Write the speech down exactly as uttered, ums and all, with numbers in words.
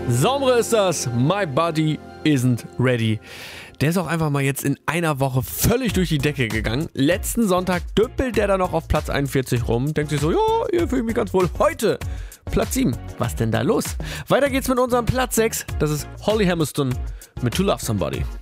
Sombre ist das. My Body Isn't Ready. Der ist auch einfach mal jetzt in einer Woche völlig durch die Decke gegangen. Letzten Sonntag dümpelt der da noch auf Platz einundvierzig rum. Denkt sich so, ja, hier fühle ich mich ganz wohl. Heute Platz sieben. Was denn da los? Weiter geht's mit unserem Platz sechs. Das ist Holly Hamilton mit To Love Somebody.